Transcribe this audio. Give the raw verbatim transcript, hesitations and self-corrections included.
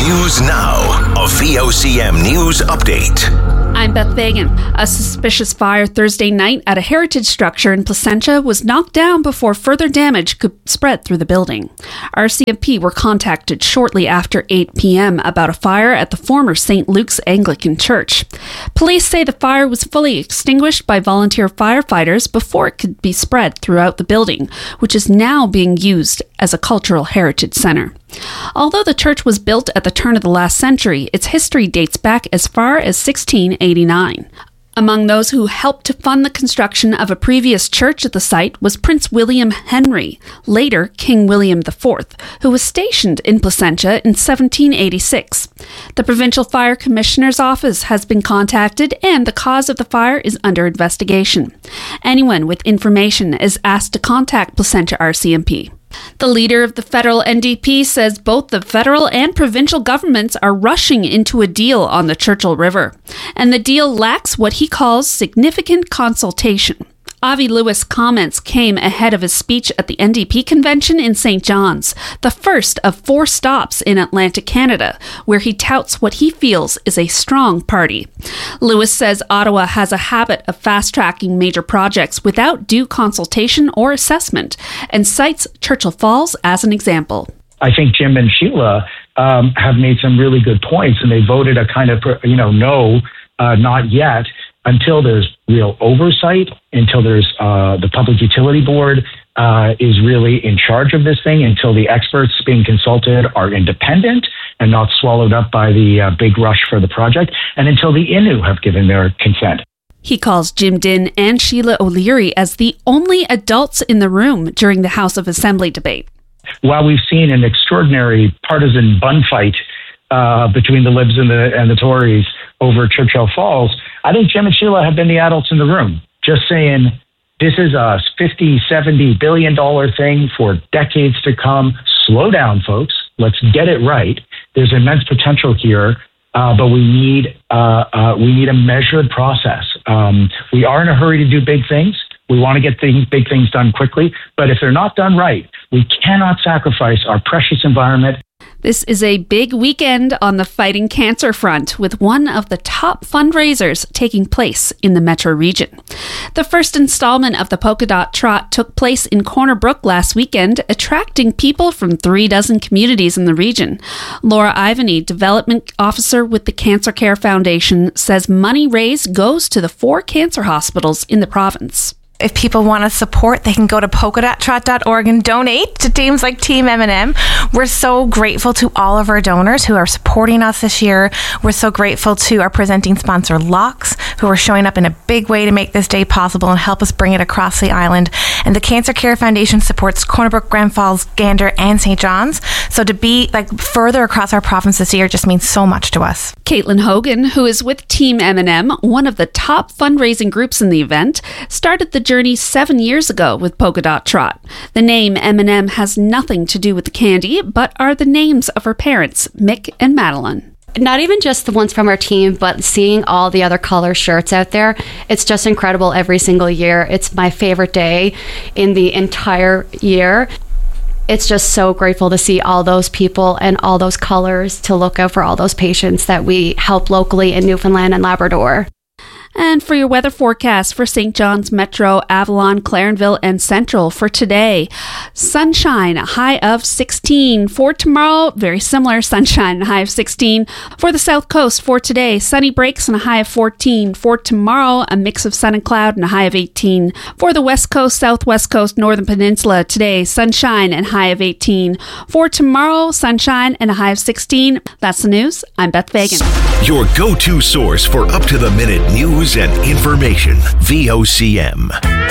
News Now, a V O C M News Update. I'm Beth Fagan. A suspicious fire Thursday night at a heritage structure in Placentia was knocked down before further damage could spread through the building. R C M P were contacted shortly after eight p.m. about a fire at the former Saint Luke's Anglican Church. Police say the fire was fully extinguished by volunteer firefighters before it could be spread throughout the building, which is now being used as a cultural heritage center. Although the church was built at the turn of the last century, its history dates back as far as sixteen eighty-nine. Among those who helped to fund the construction of a previous church at the site was Prince William Henry, later King William the Fourth, who was stationed in Placentia in seventeen eighty-six. The Provincial Fire Commissioner's Office has been contacted and the cause of the fire is under investigation. Anyone with information is asked to contact Placentia R C M P. The leader of the federal N D P says both the federal and provincial governments are rushing into a deal on the Churchill River, and the deal lacks what he calls significant consultation. Avi Lewis' comments came ahead of his speech at the N D P convention in Saint John's, the first of four stops in Atlantic Canada, where he touts what he feels is a strong party. Lewis says Ottawa has a habit of fast-tracking major projects without due consultation or assessment, and cites Churchill Falls as an example. I think Jim and Sheila um, have made some really good points, and they voted a kind of, you know, no, uh, not yet, until there's real oversight, until there's uh, the Public Utility Board uh, is really in charge of this thing, until the experts being consulted are independent and not swallowed up by the uh, big rush for the project, and until the Innu have given their consent. He calls Jim Dinn and Sheila O'Leary as the only adults in the room during the House of Assembly debate. While we've seen an extraordinary partisan bun fight uh, between the Libs and the, and the Tories over Churchill Falls, I think Jim and Sheila have been the adults in the room, just saying, this is a fifty, seventy billion dollar thing for decades to come. Slow down, folks. Let's get it right. There's immense potential here, uh, but we need uh, uh, we need a measured process. Um, we are in a hurry to do big things. We want to get things, big things done quickly, but if they're not done right, we cannot sacrifice our precious environment. This is a big weekend on the fighting cancer front, with one of the top fundraisers taking place in the metro region. The first installment of the Polka Dot Trot took place in Corner Brook last weekend, attracting people from three dozen communities in the region. Laura Ivany, development officer with the Cancer Care Foundation, says money raised goes to the four cancer hospitals in the province. If people want to support, they can go to polka dot trot dot org and donate to teams like Team M and M. We're so grateful to all of our donors who are supporting us this year. We're so grateful to our presenting sponsor, Lux, who are showing up in a big way to make this day possible and help us bring it across the island. And the Cancer Care Foundation supports Corner Brook, Grand Falls, Gander, and Saint John's. So to be like further across our province this year just means so much to us. Caitlin Hogan, who is with Team M and M, one of the top fundraising groups in the event, started the journey seven years ago with Polka Dot Trot. The name M and M has nothing to do with the candy, but are the names of her parents, Mick and Madeline. Not even just the ones from our team, but seeing all the other color shirts out there, it's just incredible every single year. It's my favorite day in the entire year. It's just so grateful to see all those people and all those colors, to look out for all those patients that we help locally in Newfoundland and Labrador. And for your weather forecast for Saint John's Metro, Avalon, Clarenville, and Central for today, sunshine, a high of sixteen. For tomorrow, very similar, sunshine, a high of sixteen. For the South Coast for today, sunny breaks and a high of fourteen. For tomorrow, a mix of sun and cloud and a high of eighteen. For the West Coast, Southwest Coast, Northern Peninsula, today, sunshine and high of eighteen. For tomorrow, sunshine and a high of sixteen. That's the news. I'm Beth Fagan. Your go-to source for up-to-the-minute news and information. V O C M.